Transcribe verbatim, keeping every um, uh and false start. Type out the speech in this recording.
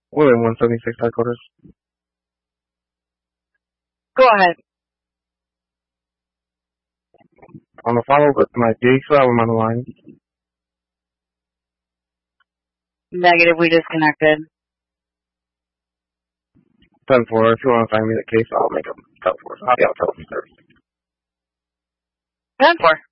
William one seventy-six headquarters. Go ahead. On the follow with my D, so I'm on the line. Negative, we disconnected. ten four, if you want to find me the case, I'll make a telephone. I'll be on telephone service. ten four.